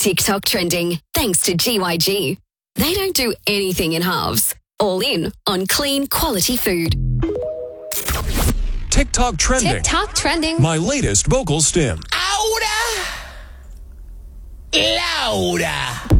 TikTok trending thanks to GYG. They don't do anything in halves. All in on clean, quality food. TikTok trending. TikTok trending. My latest vocal stim. Ahora, Laura.